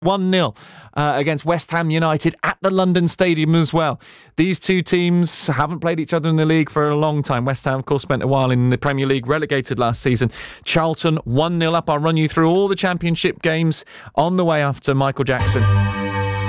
1-0 against West Ham United at the London Stadium as well. These two teams haven't played each other in the league for a long time. West Ham, of course, spent a while in the Premier League, relegated last season. Charlton 1-0 up. I'll run you through all the Championship games on the way after Michael Jackson.